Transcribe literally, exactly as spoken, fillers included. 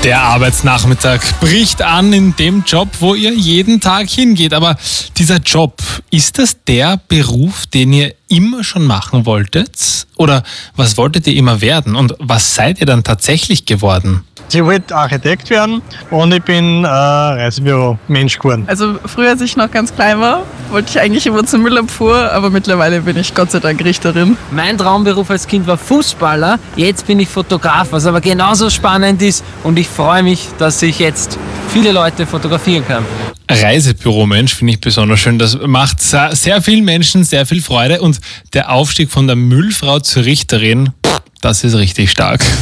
Der Arbeitsnachmittag bricht an in dem Job, wo ihr jeden Tag hingeht. Aber dieser Job, ist das der Beruf, den ihr immer schon machen wolltet? Oder was wolltet ihr immer werden? Und was seid ihr dann tatsächlich geworden? Ich wollte Architekt werden und ich bin äh, Reisebüro-Mensch geworden. Also früher, als ich noch ganz klein war, wollte ich eigentlich immer zur Müllabfuhr, aber mittlerweile bin ich Gott sei Dank Richterin. Mein Traumberuf als Kind war Fußballer, jetzt bin ich Fotograf, was aber genauso spannend ist, und ich freue mich, dass ich jetzt viele Leute fotografieren kann. Reisebüromensch finde ich besonders schön. Das macht sehr vielen Menschen sehr viel Freude, und der Aufstieg von der Müllfrau zur Richterin, das ist richtig stark.